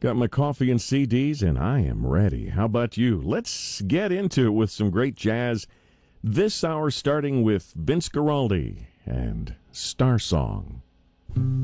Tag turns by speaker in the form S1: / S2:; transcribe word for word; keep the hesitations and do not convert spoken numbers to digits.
S1: Got my coffee and C Ds, and I am ready. How about you? Let's get into it with some great jazz. This hour starting with Vince Guaraldi and Star Song.